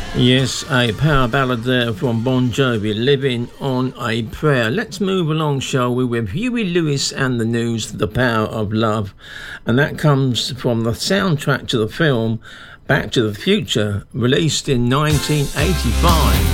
Yes, a power ballad there from Bon Jovi, Living on a Prayer. Let's move along, shall we, with Huey Lewis and the News, The Power of Love. And that comes from the soundtrack to the film Back to the Future, released in 1985.